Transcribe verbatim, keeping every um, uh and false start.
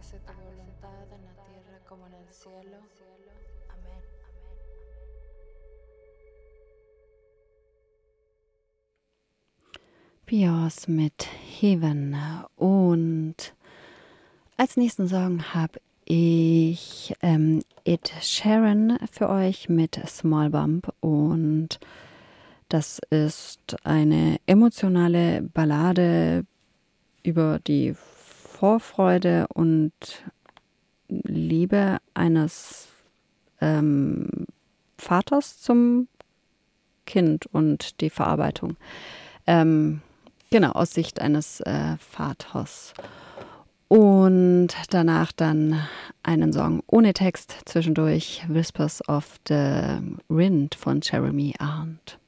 hágase tu voluntad en la tierra como en el cielo. Amén. Bios mit Heaven. Und als nächsten Song habe ich ähm, Ed Sheeran für euch mit Small Bump. Und das ist eine emotionale Ballade über die Vorfreude und Liebe eines ähm, Vaters zum Kind und die Verarbeitung. Ähm, genau, aus Sicht eines äh, Vaters. Und danach dann einen Song ohne Text zwischendurch, Whispers of the Wind von Jeremy Arndt.